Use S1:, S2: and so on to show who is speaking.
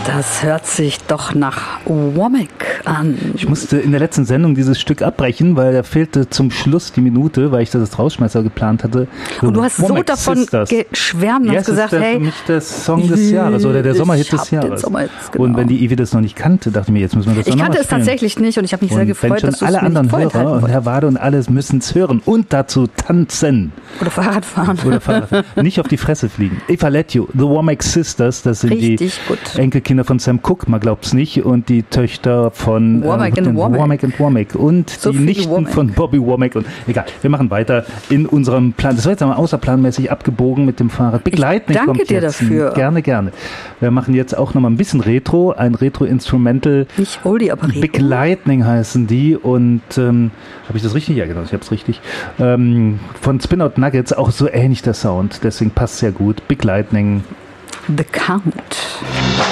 S1: Das hört sich doch nach Womack an.
S2: Ich musste in der letzten Sendung dieses Stück abbrechen, weil da fehlte zum Schluss die Minute, weil ich das als Rausschmeißer geplant hatte.
S1: Und du hast so davon geschwärmt und hast gesagt,
S2: hey, für mich der Song des Jahres oder der Sommerhit des Jahres. Und wenn die Ivi das noch nicht kannte, dachte ich mir, jetzt müssen wir das noch mal spielen.
S1: Ich kannte es tatsächlich nicht und ich habe mich sehr gefreut, dass du es
S2: alle anderen Hörer und Herr Wade und alles müssen es hören und dazu tanzen.
S1: Oder Fahrrad fahren.
S2: Nicht auf die Fresse fliegen. If I Let You, The Womack Sisters, das sind die Enkelkinder von Sam Cooke, man glaubt es nicht, und die Töchter von
S1: Womack and
S2: Womack und
S1: so
S2: die Nichten
S1: Womack.
S2: von Bobby Womack. Und egal, wir machen weiter in unserem Plan. Das war jetzt einmal außerplanmäßig abgebogen mit dem Fahrrad. Big Lightning
S1: danke
S2: kommt
S1: dir
S2: jetzt.
S1: dafür.
S2: Gerne. Wir machen jetzt auch noch mal ein bisschen Retro, ein Retro-Instrumental.
S1: Nicht Oldie, aber Retro.
S2: Big Lightning heißen die und habe ich das richtig? Ja, genau, ich habe es richtig. Von Spin Out Nuggets, auch so ähnlich der Sound, deswegen passt sehr gut. Big Lightning.
S1: The Count.